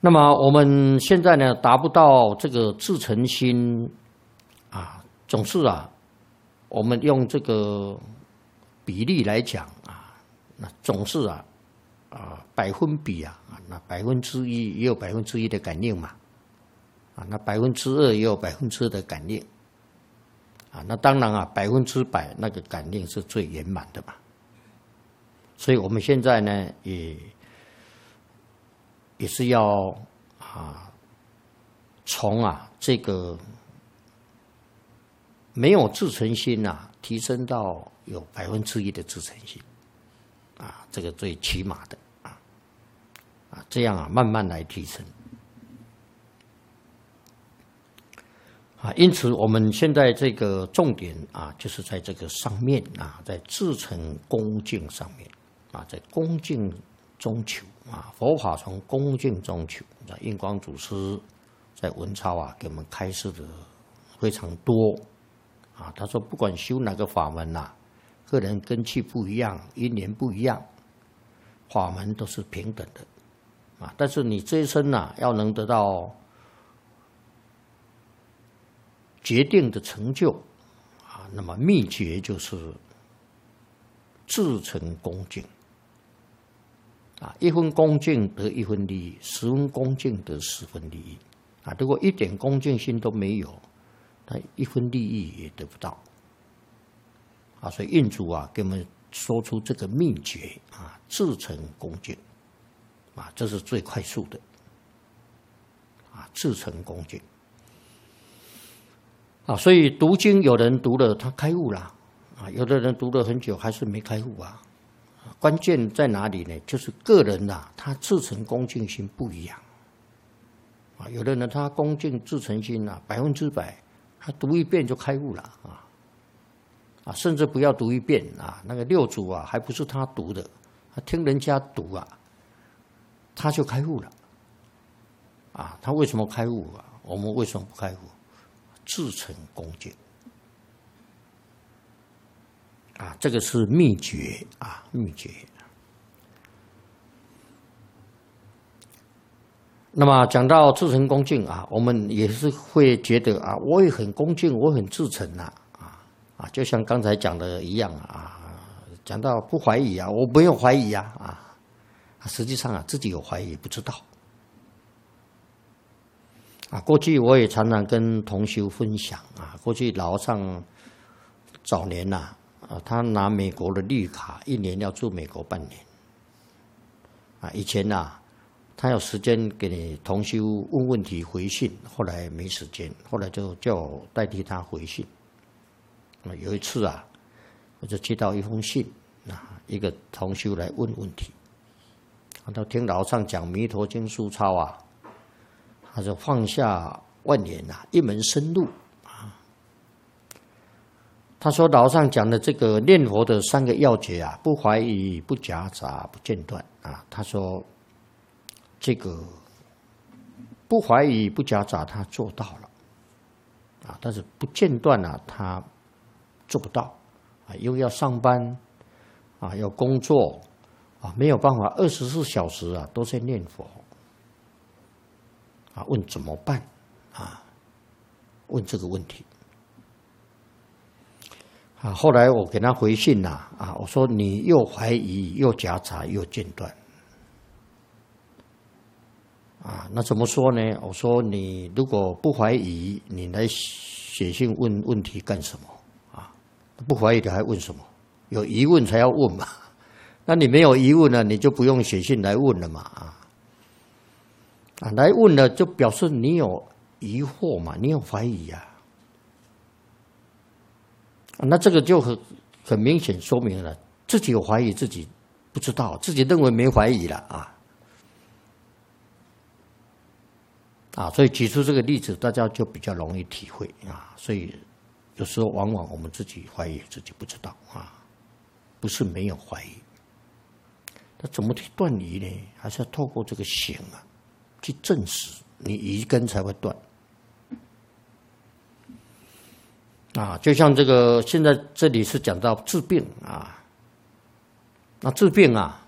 那么我们现在呢，达不到这个自诚心啊，总是啊，我们用这个比例来讲啊，那总是百分比那1%也有1%的感应嘛，那2%也有2%的感应，那当然100%那个感应是最圆满的嘛。所以我们现在呢，也是要从这个没有自诚心提升到有1%的自诚心这个最起码的这样慢慢来提升因此我们现在这个重点就是在这个上面在自诚恭敬上面在恭敬中求佛法从恭敬中求。印光祖师在文钞给我们开示的非常多他说不管修哪个法门个人根器不一样，因缘不一样，法门都是平等的但是你这一生要能得到决定的成就那么秘诀就是自诚恭敬1分恭敬得1分利益，10分恭敬得10分利益如果一点恭敬心都没有，那1分利益也得不到所以印祖给我们说出这个秘诀自诚恭敬这是最快速的自诚恭敬所以读经有人读了他开悟了有的人读了很久还是没开悟关键在哪里呢？就是个人他自诚恭敬心不一样有的人他恭敬自诚心100%，他读一遍就开悟了甚至不要读一遍那个六祖还不是他读的，他听人家读他就开悟了他为什么开悟我们为什么不开悟？自诚恭敬这个是秘诀秘诀。那么讲到自诚恭敬我们也是会觉得我也很恭敬，我很自诚就像刚才讲的一样讲到不怀疑我没有怀疑实际上自己有怀疑不知道过去我也常常跟同修分享过去老和尚早年他拿美国的绿卡，1年要住美国半年以前他有时间给你同修问问题回信，后来没时间，后来就叫我代替他回信有一次我就接到一封信一个同修来问问题他听老和尚讲弥陀经书钞他就放下万言一门深入他说老和尚讲的这个念佛的3个要诀不怀疑，不夹杂，不间断他说这个不怀疑不夹杂他做到了但是不间断他做不到因为要上班要工作没有办法24小时都在念佛问怎么办问这个问题后来我给他回信我说你又怀疑又夹杂又间断那怎么说呢？我说你如果不怀疑，你来写信问问题干什么不怀疑的还问什么？有疑问才要问嘛。那你没有疑问呢，你就不用写信来问了嘛来问了就表示你有疑惑嘛，你有怀疑那这个就很明显说明了自己有怀疑，自己不知道，自己认为没怀疑了所以举出这个例子，大家就比较容易体会所以有时候往往我们自己怀疑自己不知道不是没有怀疑。那怎么去断疑呢？还是要透过这个行去证实，你疑根才会断就像这个现在这里是讲到治病那治病